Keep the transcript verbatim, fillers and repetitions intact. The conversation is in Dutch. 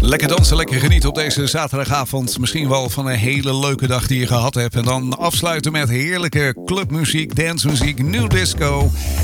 Lekker dansen, lekker genieten op deze zaterdagavond. Misschien wel van een hele leuke dag die je gehad hebt. En dan afsluiten met heerlijke clubmuziek, dancemuziek, new disco.